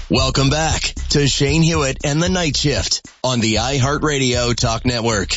Welcome back to Shane Hewitt and the Night Shift on the iHeartRadio Talk Network.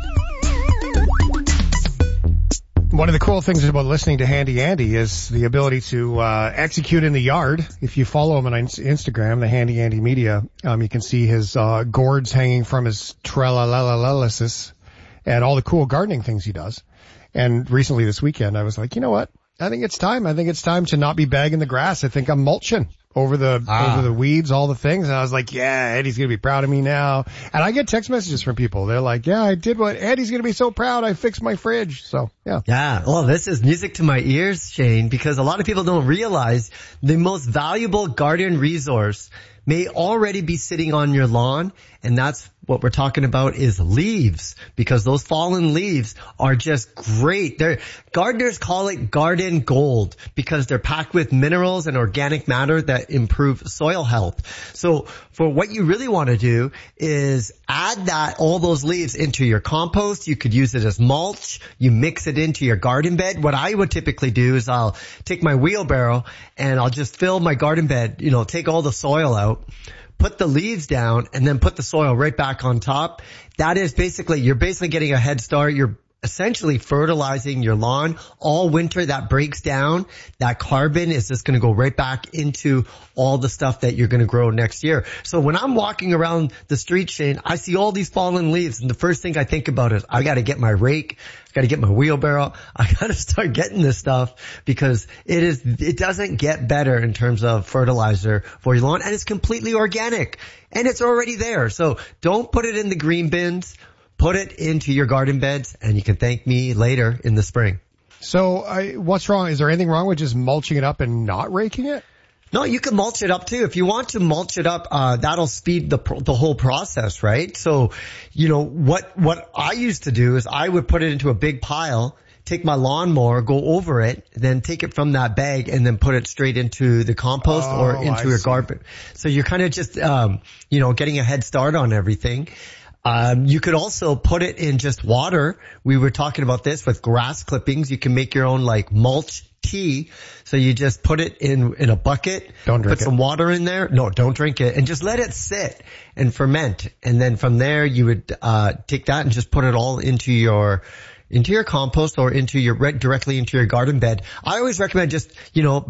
One of the cool things about listening to Handy Andy is the ability to execute in the yard. If you follow him on Instagram, the Handy Andy Media, you can see his gourds hanging from his trellalalalysis and all the cool gardening things he does. And recently this weekend, I was like, you know what? I think it's time. I think it's time to not be bagging the grass. I think I'm mulching over the weeds, all the things. And I was like, yeah, Eddie's going to be proud of me now. And I get text messages from people. They're like, yeah, I did what Eddie's going to be so proud. I fixed my fridge. So, yeah. Yeah. Well, this is music to my ears, Shane, because a lot of people don't realize the most valuable garden resource may already be sitting on your lawn. And that's what we're talking about is leaves, because those fallen leaves are just great. Gardeners call it garden gold because they're packed with minerals and organic matter that improve soil health. So for what you really want to do is add all those leaves into your compost. You could use it as mulch. You mix it into your garden bed. What I would typically do is I'll take my wheelbarrow and I'll just fill my garden bed, take all the soil out, put the leaves down, and then put the soil right back on top. That is you're basically getting a head start. You're essentially fertilizing your lawn all winter. That breaks down. That carbon is just going to go right back into all the stuff that you're going to grow next year. So when I'm walking around the street, Shane, I see all these fallen leaves, and the first thing I think about is I got to get my rake. I got to get my wheelbarrow. I got to start getting this stuff because it doesn't get better in terms of fertilizer for your lawn, and it's completely organic and it's already there. So don't put it in the green bins. Put it into your garden beds, and you can thank me later in the spring. So what's wrong? Is there anything wrong with just mulching it up and not raking it? No, you can mulch it up too. If you want to mulch it up, that'll speed the whole process, right? So, what I used to do is I would put it into a big pile, take my lawnmower, go over it, then take it from that bag and then put it straight into the compost or into your garden. So you're kind of just, getting a head start on everything. You could also put it in just water. We were talking about this with grass clippings. You can make your own mulch tea. So you just put it in a bucket. Don't drink it. Put some water in there. No, don't drink it. And just let it sit and ferment. And then from there you would take that and just put it all into your compost or directly into your garden bed. I always recommend just,